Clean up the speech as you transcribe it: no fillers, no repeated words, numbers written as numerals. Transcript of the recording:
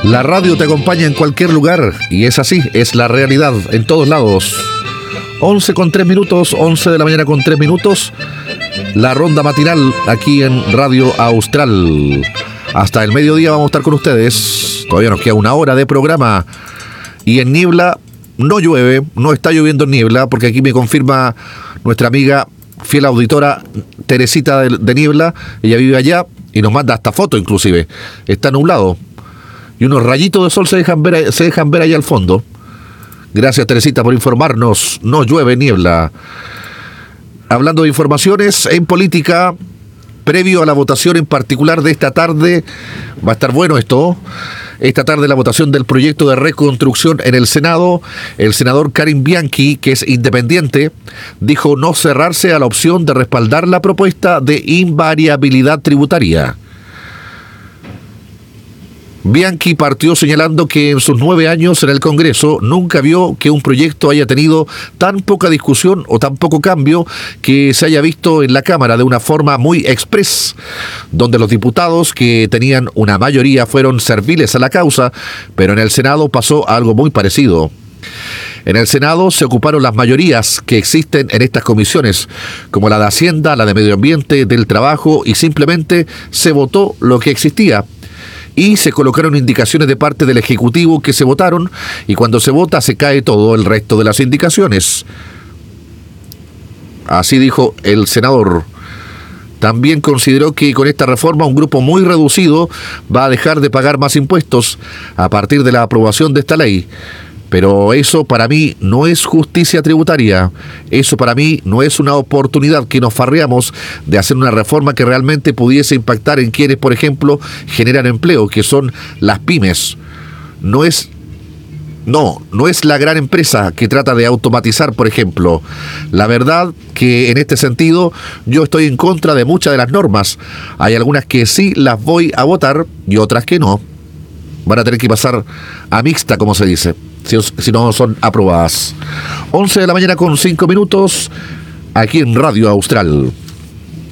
La radio te acompaña en cualquier lugar y es así, es la realidad en todos lados. 11:03, 11 de la mañana con 3 minutos. La ronda matinal aquí en Radio Austral. Hasta el mediodía vamos a estar con ustedes. Todavía nos queda una hora de programa. Y en Niebla no llueve, no está lloviendo en Niebla, porque aquí me confirma nuestra amiga fiel auditora Teresita de Niebla. Ella vive allá y nos manda hasta foto inclusive. Está nublado. Y unos rayitos de sol se dejan ver allá al fondo. Gracias, Teresita, por informarnos. No llueve, Niebla. Hablando de informaciones en política, previo a la votación en particular de esta tarde, va a estar bueno esto. Esta tarde la votación del proyecto de reconstrucción en el Senado. El senador Karim Bianchi, que es independiente, dijo no cerrarse a la opción de respaldar la propuesta de invariabilidad tributaria. Bianchi partió señalando que en sus 9 años en el Congreso nunca vio que un proyecto haya tenido tan poca discusión o tan poco cambio que se haya visto en la Cámara de una forma muy express, donde los diputados que tenían una mayoría fueron serviles a la causa, pero en el Senado pasó algo muy parecido. En el Senado se ocuparon las mayorías que existen en estas comisiones, como la de Hacienda, la de Medio Ambiente, del Trabajo, y simplemente se votó lo que existía. Y se colocaron indicaciones de parte del Ejecutivo que se votaron, y cuando se vota se cae todo el resto de las indicaciones. Así dijo el senador. También consideró que con esta reforma un grupo muy reducido va a dejar de pagar más impuestos a partir de la aprobación de esta ley. Pero eso para mí no es justicia tributaria, eso para mí no es una oportunidad que nos farreamos de hacer una reforma que realmente pudiese impactar en quienes, por ejemplo, generan empleo, que son las pymes. No es la gran empresa que trata de automatizar, por ejemplo. La verdad que en este sentido yo estoy en contra de muchas de las normas. Hay algunas que sí las voy a votar y otras que no. Van a tener que pasar a mixta, como se dice, si no son aprobadas. 11 de la mañana con 5 minutos, aquí en Radio Austral.